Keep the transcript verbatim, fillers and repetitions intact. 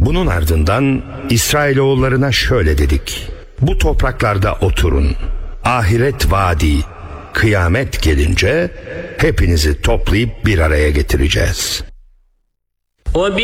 Bunun ardından İsrailoğullarına şöyle dedik: bu topraklarda oturun. Ahiret vaadi, kıyamet gelince hepinizi toplayıp bir araya getireceğiz.